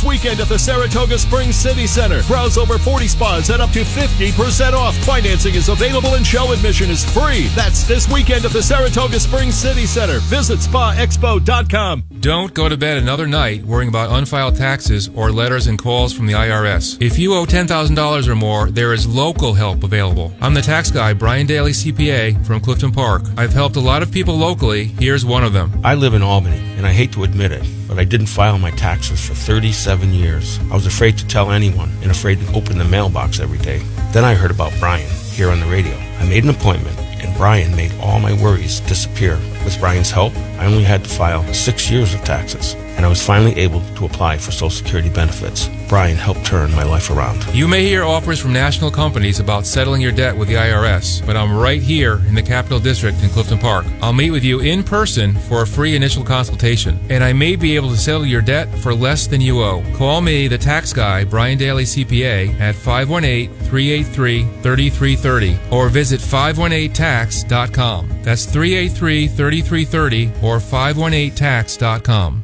this weekend at the Saratoga Springs City Center. Browse over 40 spas at up to 50% off. Financing is available and show admission is free. That's this weekend at the Saratoga Springs City Center. Visit spaexpo.com. Don't go to bed another night worrying about unfiled taxes or letters and calls from the IRS. If you owe $10,000 or more, there is local help available. I'm the tax guy, Brian Daly, CPA, from Clifton Park. I've helped a lot of people locally. Here's one of them. I live in Albany, and I hate to admit it, but I didn't file my taxes for 37 years. I was afraid to tell anyone and afraid to open the mailbox every day. Then I heard about Brian here on the radio. I made an appointment, and Brian made all my worries disappear. With Brian's help, I only had to file 6 years of taxes, and I was finally able to apply for Social Security benefits. Brian helped turn my life around. You may hear offers from national companies about settling your debt with the IRS, but I'm right here in the Capital District in Clifton Park. I'll meet with you in person for a free initial consultation, and I may be able to settle your debt for less than you owe. Call me, the tax guy, Brian Daly, CPA, at 518-383-3330, or visit 518tax.com. That's 383-3330 or 518tax.com.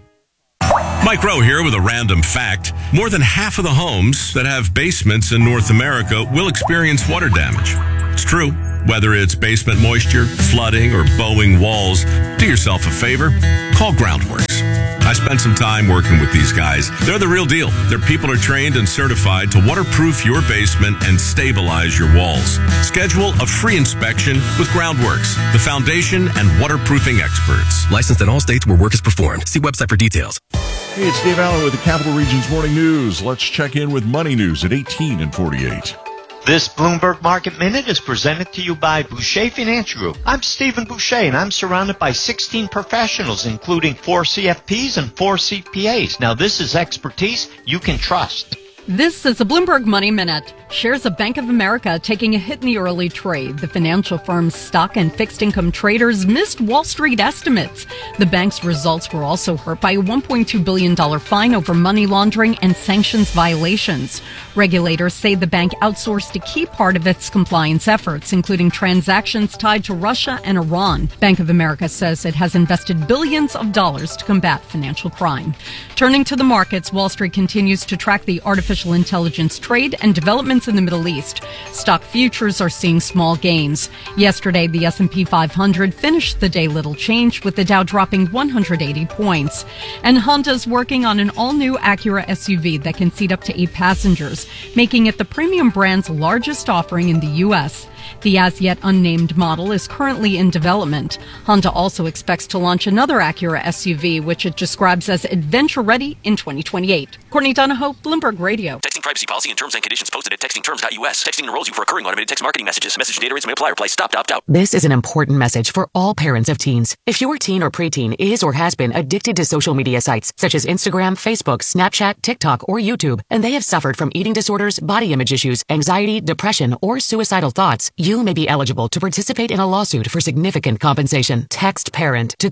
Mike Rowe here with a random fact. More than half of the homes that have basements in North America will experience water damage. It's true. Whether it's basement moisture, flooding, or bowing walls, do yourself a favor. Call Groundworks. I spent some time working with these guys. They're the real deal. Their people are trained and certified to waterproof your basement and stabilize your walls. Schedule a free inspection with Groundworks, the foundation and waterproofing experts. Licensed in all states where work is performed. See website for details. Hey, it's Dave Allen with the Capital Region's Morning News. Let's check in with money news at 18 and 48. This Bloomberg Market Minute is presented to you by Boucher Financial Group. I'm Stephen Boucher, and I'm surrounded by 16 professionals, including 4 CFPs and 4 CPAs. Now, this is expertise you can trust. This is a Bloomberg Money Minute. Shares of Bank of America taking a hit in the early trade. The financial firm's stock and fixed income traders missed Wall Street estimates. The bank's results were also hurt by a $1.2 billion fine over money laundering and sanctions violations. Regulators say the bank outsourced a key part of its compliance efforts, including transactions tied to Russia and Iran. Bank of America says it has invested billions of dollars to combat financial crime. Turning to the markets, Wall Street continues to track the artificial intelligence trade and developments in the Middle East. Stock futures are seeing small gains. Yesterday, the S&P 500 finished the day little change, with the Dow dropping 180 points. And Honda's working on an all-new Acura SUV that can seat up to 8 passengers, making it the premium brand's largest offering in the U.S. The as-yet unnamed model is currently in development. Honda also expects to launch another Acura SUV, which it describes as adventure-ready in 2028. Courtney Donahoe, Bloomberg Radio. Texting privacy policy and terms and conditions posted at textingterms.us. Texting enrolls you for recurring automated text marketing messages. Message data rates may apply. Reply stop to opt out. This is an important message for all parents of teens. If your teen or preteen is or has been addicted to social media sites such as Instagram, Facebook, Snapchat, TikTok, or YouTube, and they have suffered from eating disorders, body image issues, anxiety, depression, or suicidal thoughts, you may be eligible to participate in a lawsuit for significant compensation. Text PARENT to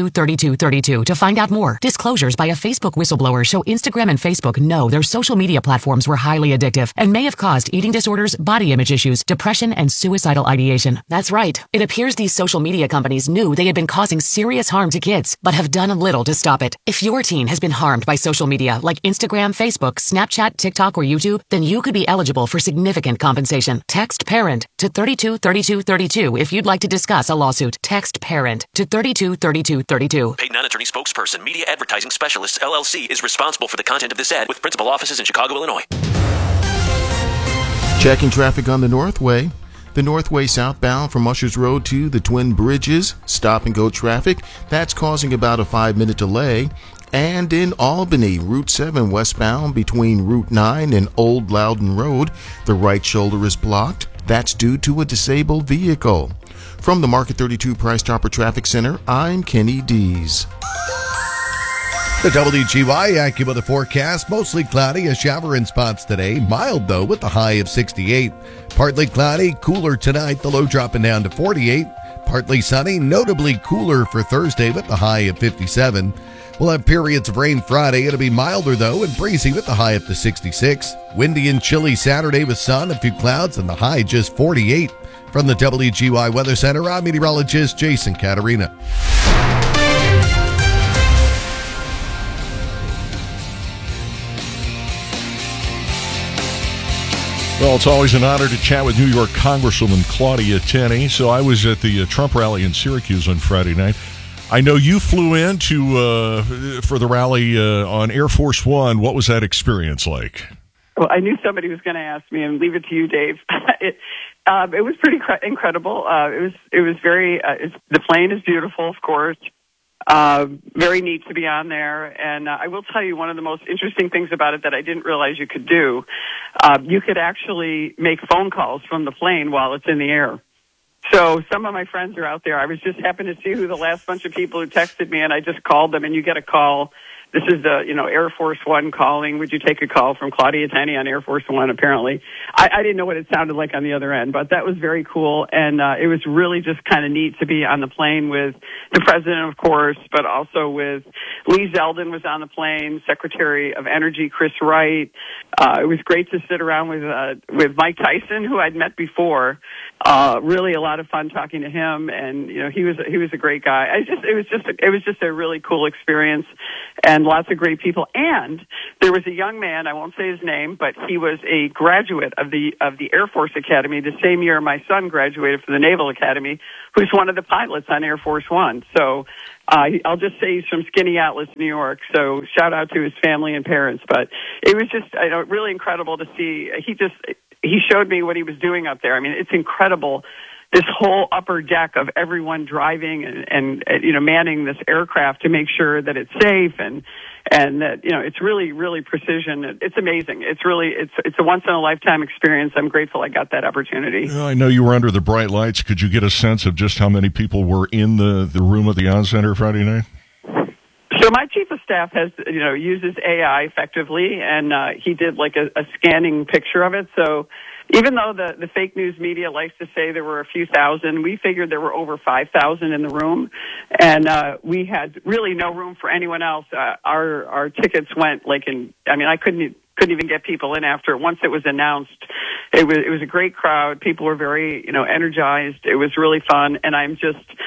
323232 to find out more. Disclosures by a Facebook whistleblower show Instagram and Facebook know their social media platforms were highly addictive and may have caused eating disorders, body image issues, depression, and suicidal ideation. That's right. It appears these social media companies knew they had been causing serious harm to kids, but have done little to stop it. If your teen has been harmed by social media like Instagram, Facebook, Snapchat, TikTok, or YouTube, then you could be eligible for significant compensation. Text PARENT to 323232 if you'd like to discuss a lawsuit. Text PARENT to 323232. Paid non-attorney spokesperson, Media Advertising Specialists, LLC, is responsible for the content of this ad with principal offices in Chicago, Illinois. Checking traffic on the Northway. The Northway southbound from Ushers Road to the Twin Bridges, stop-and-go traffic. That's causing about a 5-minute delay. And in Albany, Route 7 westbound between Route 9 and Old Loudon Road, the right shoulder is blocked. That's due to a disabled vehicle. From the Market 32 Price Chopper Traffic Center, I'm Kenny Dees. The WGY AccuWeather forecast, mostly cloudy, a shower in spots today. Mild, though, with the high of 68. Partly cloudy, cooler tonight, the low dropping down to 48. Partly sunny, notably cooler for Thursday with the high of 57. We'll have periods of rain Friday. It'll be milder, though, and breezy with the high up to 66. Windy and chilly Saturday with sun, a few clouds, and the high just 48. From the WGY Weather Center, I'm meteorologist Jason Caterina. Well, it's always an honor to chat with New York Congresswoman Claudia Tenney. So I was at the Trump rally in Syracuse on Friday night. I know you flew in for the rally on Air Force One. What was that experience like? Well, I knew somebody was going to ask me, and leave it to you, Dave. It was pretty incredible. It was very. The plane is beautiful, of course. Very neat to be on there. And I will tell you one of the most interesting things about it that I didn't realize you could do. You could actually make phone calls from the plane while it's in the air. So some of my friends are out there. I was just happened to see who the last bunch of people who texted me, and I just called them, and you get a call. This is the, Air Force One calling. Would you take a call from Claudia Tenney on Air Force One, apparently. I didn't know what it sounded like on the other end, but that was very cool. And it was really just kind of neat to be on the plane with the president, of course, but also with Lee Zeldin was on the plane, Secretary of Energy Chris Wright. It was great to sit around with Mike Tyson, who I'd met before. Really a lot of fun talking to him, and he was a great guy. It was just a really cool experience, and lots of great people. And there was a young man, I won't say his name, but he was a graduate of the Air Force Academy the same year my son graduated from the Naval Academy, who's one of the pilots on Air Force One. So I'll just say he's from Skinny Atlas, New York. So shout out to his family and parents. But it was just really incredible to see. He showed me what he was doing up there. I mean, it's incredible. This whole upper deck of everyone driving and manning this aircraft to make sure that it's safe and that it's really precision. It's amazing. It's a once in a lifetime experience. I'm grateful I got that opportunity. I know you were under the bright lights. Could you get a sense of just how many people were in the room at the On Center Friday night? So my chief of staff uses AI effectively, and he did like a scanning picture of it. So even though the fake news media likes to say there were a few thousand, we figured there were over 5,000 in the room, and we had really no room for anyone else. Our tickets went I couldn't even get people in after. Once it was announced, it was a great crowd. People were very energized. It was really fun, and I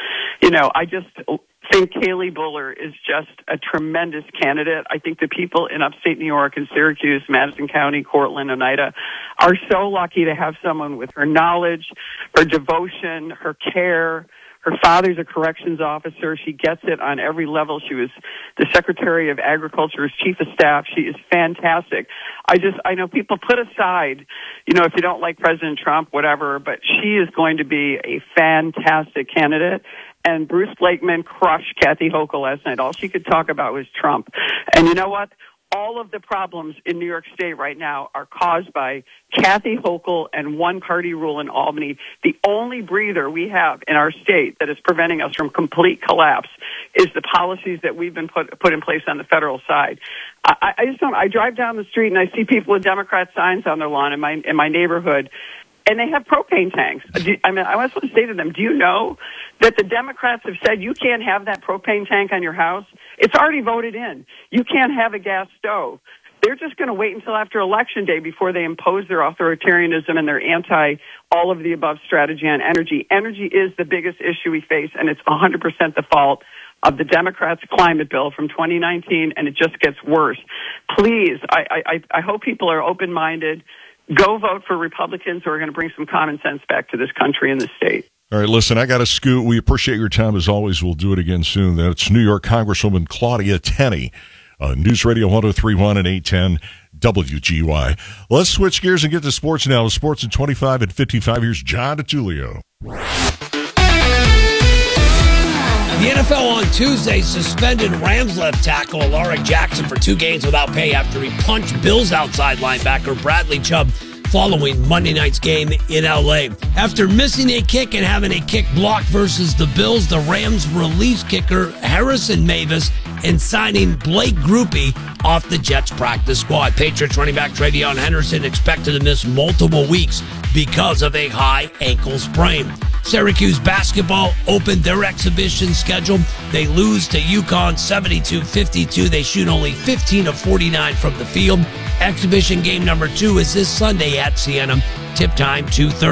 think Kaylee Buller is just a tremendous candidate. I think the people in upstate New York and Syracuse, Madison County, Cortland, Oneida are so lucky to have someone with her knowledge, her devotion, her care. Her father's a corrections officer. She gets it on every level. She was the Secretary of Agriculture's chief of staff. She is fantastic. I know people put aside, if you don't like President Trump, whatever, but she is going to be a fantastic candidate. And Bruce Blakeman crushed Kathy Hochul last night. All she could talk about was Trump. And you know what? All of the problems in New York State right now are caused by Kathy Hochul and one-party rule in Albany. The only breather we have in our state that is preventing us from complete collapse is the policies that we've been put in place on the federal side. I drive down the street and I see people with Democrat signs on their lawn in my neighborhood, and they have propane tanks. I was supposed to say to them, do you know that the Democrats have said you can't have that propane tank on your house? It's already voted in. You can't have a gas stove. They're just going to wait until after Election Day before they impose their authoritarianism and their anti-all-of-the-above strategy on energy. Energy is the biggest issue we face, and it's 100% the fault of the Democrats' climate bill from 2019, and it just gets worse. Please, I hope people are open-minded. Go vote for Republicans who are going to bring some common sense back to this country and this state. All right, listen, I got to scoot. We appreciate your time as always. We'll do it again soon. That's New York Congresswoman Claudia Tenney, News Radio 103.1 and 810 WGY. Let's switch gears and get to sports now. Sports in 25 and 55 years. John DiTullio. The NFL on Tuesday suspended Rams left tackle Alaric Jackson for 2 games without pay after he punched Bills outside linebacker Bradley Chubb following Monday night's game in L.A. After missing a kick and having a kick blocked versus the Bills, the Rams released kicker Harrison Mavis and signing Blake Grupe off the Jets practice squad. Patriots running back TreVeyon Henderson expected to miss multiple weeks because of a high ankle sprain. Syracuse basketball opened their exhibition schedule. They lose to UConn 72-52. They shoot only 15 of 49 from the field. Exhibition game number 2 is this Sunday at Siena. Tip time 2:30.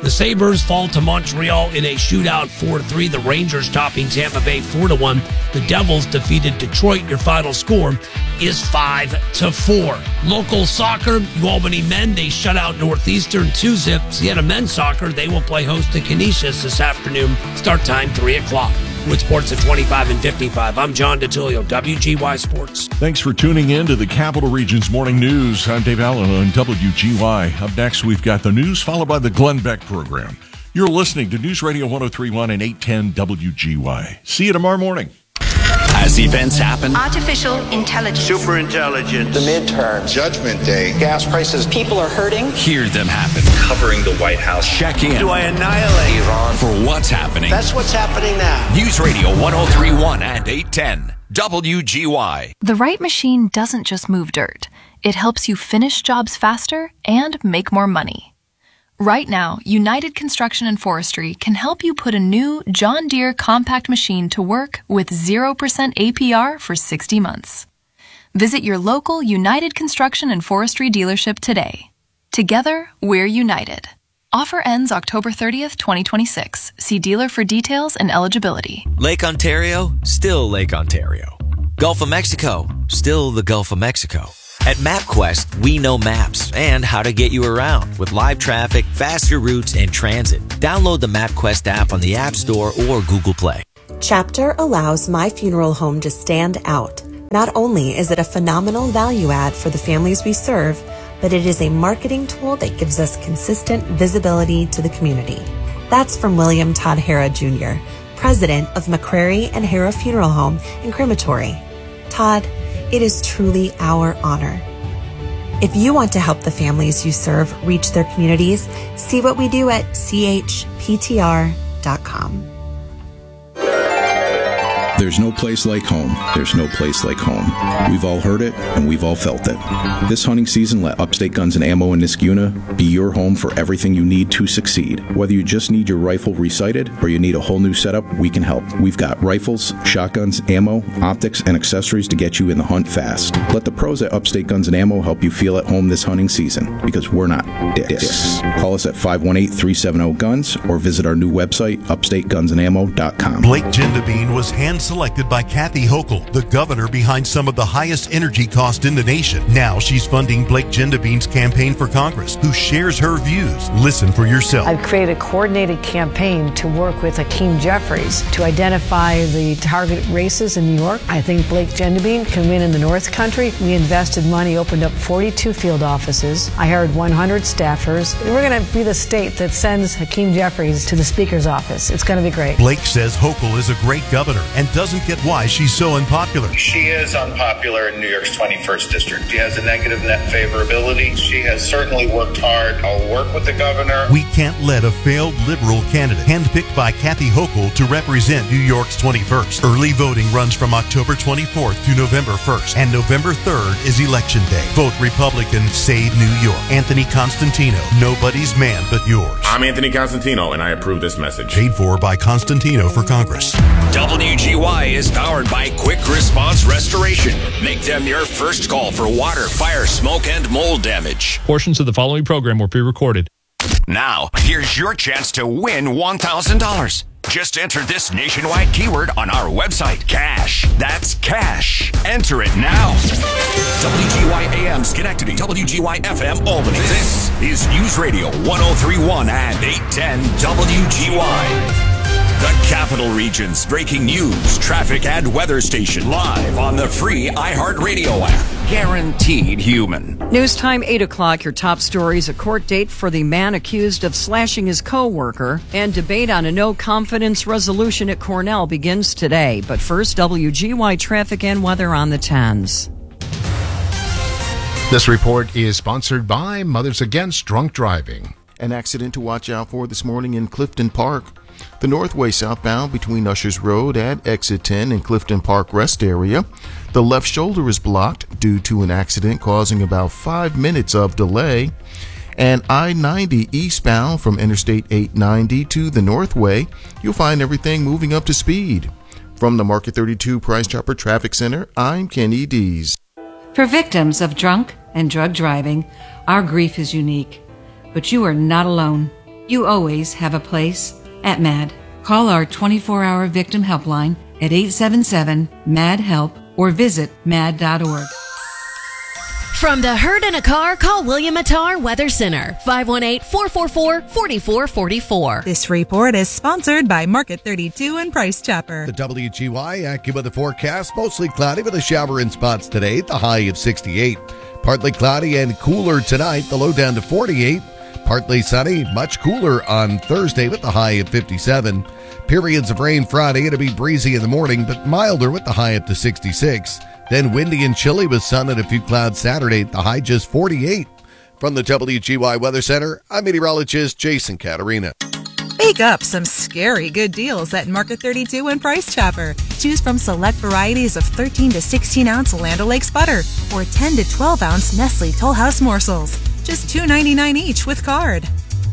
The Sabres fall to Montreal in a shootout 4-3. The Rangers topping Tampa Bay 4-1. The Devils defeated Detroit. Your final score is 5-4. Local soccer, Albany men, they shut out Northeastern 2-0. Siena men's soccer, they will play host to Canisius this afternoon. Start time 3 o'clock. With sports at 25 and 55, I'm John DeTilio, WGY Sports. Thanks for tuning in to the Capital Region's Morning News. I'm Dave Allen on WGY. Up next, we've got the news, followed by the Glenn Beck program. You're listening to News Radio 103.1 and 810 WGY. See you tomorrow morning. As events happen, artificial intelligence, superintelligence, the midterm, Judgment Day, gas prices, people are hurting. Hear them happen. Covering the White House. Check in. Do I annihilate Iran for what's happening? That's what's happening now. News Radio 103.1 and 810 WGY. The right machine doesn't just move dirt. It helps you finish jobs faster and make more money. Right now, United Construction and Forestry can help you put a new John Deere compact machine to work with 0% APR for 60 months. Visit your local United Construction and Forestry dealership today. Together, we're united. Offer ends October 30th, 2026. See dealer for details and eligibility. Lake Ontario, still Lake Ontario. Gulf of Mexico, still the Gulf of Mexico. At MapQuest, we know maps and how to get you around with live traffic, faster routes, and transit. Download the MapQuest app on the App Store or Google Play. Chapter allows My Funeral Home to stand out. Not only is it a phenomenal value add for the families we serve, but it is a marketing tool that gives us consistent visibility to the community. That's from William Todd Hara Jr., president of McCrary and Hara Funeral Home and Crematory. Todd, it is truly our honor. If you want to help the families you serve reach their communities, see what we do at chptr.com. There's no place like home. There's no place like home. We've all heard it, and we've all felt it. This hunting season, let Upstate Guns and Ammo in Niskuna be your home for everything you need to succeed. Whether you just need your rifle resighted or you need a whole new setup, we can help. We've got rifles, shotguns, ammo, optics, and accessories to get you in the hunt fast. Let the pros at Upstate Guns and Ammo help you feel at home this hunting season, because we're not dicks. Call us at 518-370-GUNS or visit our new website, upstategunsandammo.com. Blake Gendabine was hand-selected by Kathy Hochul, the governor behind some of the highest energy costs in the nation. Now she's funding Blake Gendabine's campaign for Congress, who shares her views. Listen for yourself. I've created a coordinated campaign to work with Hakeem Jeffries to identify the target races in New York. I think Blake Gendabine can win in the North Country. We invested money, opened up 42 field offices. I hired 100 staffers. We're going to be the state that sends Hakeem Jeffries to the Speaker's office. It's going to be great. Blake says Hochul is a great governor and doesn't get why she's so unpopular. She is unpopular in New York's 21st district. She has a negative net favorability. She has certainly worked hard. I'll work with the governor. We can't let a failed liberal candidate, handpicked by Kathy Hochul to represent New York's 21st. Early voting runs from October 24th to November 1st, and November 3rd is Election Day. Vote Republican, save New York. Anthony Constantino, nobody's man but yours. I'm Anthony Constantino, and I approve this message. Paid for by Constantino for Congress. WGY is powered by Quick Response Restoration. Make them your first call for water, fire, smoke, and mold damage. Portions of the following program were pre-recorded. Now, here's your chance to win $1,000. Just enter this nationwide keyword on our website, CASH. That's CASH. Enter it now. WGY AM Schenectady, WGY FM Albany. This is News Radio 103.1 and 810 WGY. The Capital Region's breaking news, traffic, and weather station live on the free iHeartRadio app. Guaranteed human. News time, 8 o'clock. Your top stories: a court date for the man accused of slashing his co-worker, and debate on a no-confidence resolution at Cornell begins today. But first, WGY traffic and weather on the 10s. This report is sponsored by Mothers Against Drunk Driving. An accident to watch out for this morning in Clifton Park. The Northway southbound between Ushers Road at Exit 10 and Clifton Park Rest Area. The left shoulder is blocked due to an accident causing about 5 minutes of delay. And I-90 eastbound from Interstate 890 to the Northway, you'll find everything moving up to speed. From the Market 32 Price Chopper Traffic Center, I'm Kenny Dees. For victims of drunk and drug driving, our grief is unique. But you are not alone. You always have a place at MAD. Call our 24-hour victim helpline at 877-MAD-HELP or visit mad.org. From the hurt in a car, call William Attar Weather Center, 518-444-4444. This report is sponsored by Market 32 and Price Chopper. The WGY AccuWeather forecast, mostly cloudy with a shower in spots today, the high of 68. Partly cloudy and cooler tonight, the low down to 48. Partly sunny, much cooler on Thursday with the high of 57. Periods of rain Friday, it'll be breezy in the morning, but milder with the high up to 66. Then windy and chilly with sun and a few clouds Saturday, the high just 48. From the WGY Weather Center, I'm meteorologist Jason Caterina. Bake up some scary good deals at Market 32 and Price Chopper. Choose from select varieties of 13 to 16 ounce Land O'Lakes butter or 10 to 12 ounce Nestle Toll House morsels. Just $2.99 each with card.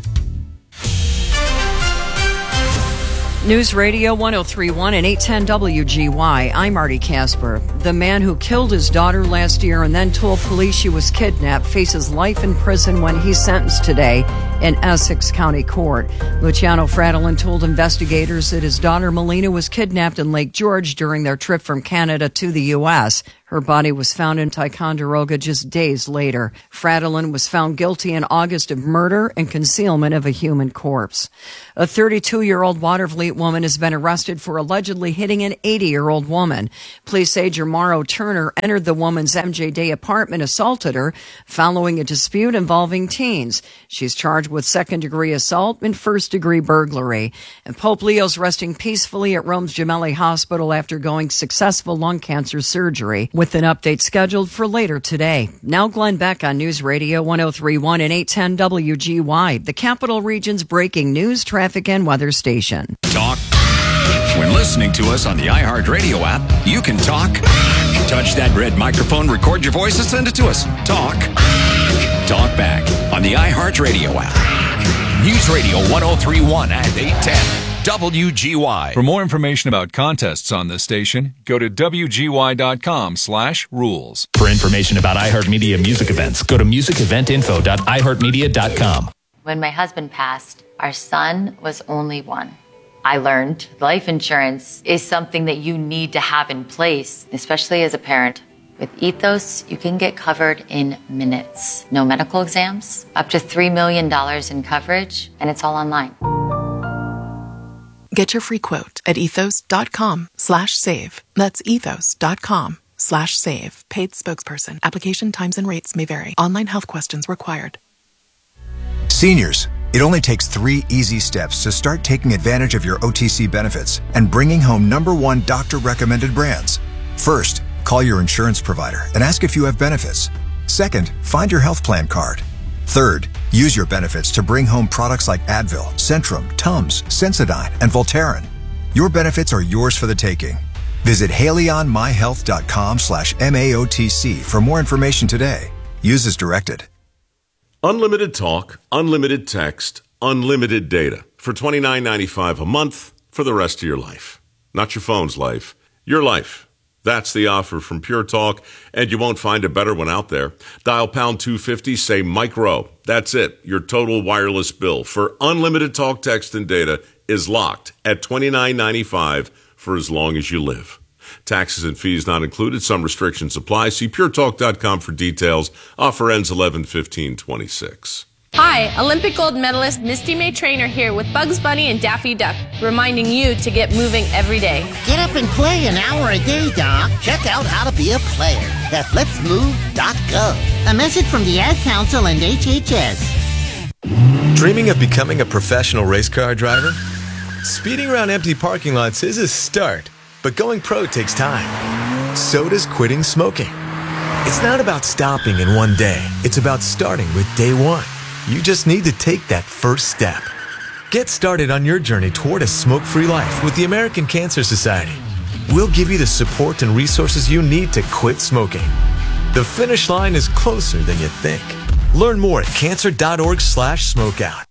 News Radio 103.1 and 810 WGY. I'm Marty Casper. The man who killed his daughter last year and then told police she was kidnapped faces life in prison when he's sentenced today in Essex County Court. Luciano Fradolin told investigators that his daughter Melina was kidnapped in Lake George during their trip from Canada to the U.S. Her body was found in Ticonderoga just days later. Fradolin was found guilty in August of murder and concealment of a human corpse. A 32-year-old Watervliet woman has been arrested for allegedly hitting an 80-year-old woman. Police say Jermaro Turner entered the woman's MJ Day apartment, assaulted her following a dispute involving teens. She's charged with second-degree assault and first-degree burglary. And Pope Leo's resting peacefully at Rome's Gemelli Hospital after going successful lung cancer surgery, with an update scheduled for later today. Now Glenn Beck on News Radio 103.1 and 810 WGY, the Capital Region's breaking news, traffic, and weather station. Talk. When listening to us on the iHeartRadio app, you can talk. Touch that red microphone, record your voice, and send it to us. Talk. Talk back on the iHeartRadio app. News Radio 103.1 and 810. WGY. For more information about contests on this station, go to WGY.com/rules. For information about iHeartMedia music events, go to musiceventinfo.iheartmedia.com. When my husband passed, our son was only one. I learned life insurance is something that you need to have in place, especially as a parent. With Ethos, you can get covered in minutes. No medical exams, up to $3 million in coverage, and it's all online. Get your free quote at ethos.com/save. That's ethos.com/save. Paid spokesperson. Application times and rates may vary. Online health questions required. Seniors, it only takes 3 easy steps to start taking advantage of your OTC benefits and bringing home #1 doctor-recommended brands. First, call your insurance provider and ask if you have benefits. Second, find your health plan card. Third, use your benefits to bring home products like Advil, Centrum, Tums, Sensodyne, and Voltaren. Your benefits are yours for the taking. Visit HaleyOnMyHealth.com/MAOTC for more information today. Use as directed. Unlimited talk, unlimited text, unlimited data for $29.95 a month for the rest of your life. Not your phone's life, your life. That's the offer from Pure Talk, and you won't find a better one out there. Dial pound 250, say Mike Rowe. That's it. Your total wireless bill for unlimited talk, text, and data is locked at $29.95 for as long as you live. Taxes and fees not included. Some restrictions apply. See puretalk.com for details. Offer ends 11/15/26. Hi, Olympic gold medalist Misty May Trainer here with Bugs Bunny and Daffy Duck, reminding you to get moving every day. Get up and play an hour a day, Doc. Check out how to be a player at letsmove.gov. A message from the Ad Council and HHS. Dreaming of becoming a professional race car driver? Speeding around empty parking lots is a start, but going pro takes time. So does quitting smoking. It's not about stopping in one day. It's about starting with day one. You just need to take that first step. Get started on your journey toward a smoke-free life with the American Cancer Society. We'll give you the support and resources you need to quit smoking. The finish line is closer than you think. Learn more at cancer.org/smokeout.